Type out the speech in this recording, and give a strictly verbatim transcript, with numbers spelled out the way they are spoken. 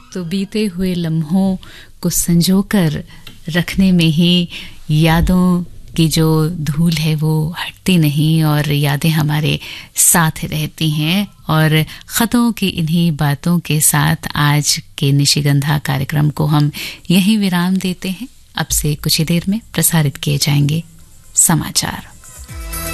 तो बीते हुए लम्हों को संजोकर रखने में ही यादों की जो धूल है वो हटती नहीं और यादें हमारे साथ रहती हैं। और खतों की इन्हीं बातों के साथ आज के निशिगंधा कार्यक्रम को हम यहीं विराम देते हैं। अब से कुछ ही देर में प्रसारित किए जाएंगे समाचार।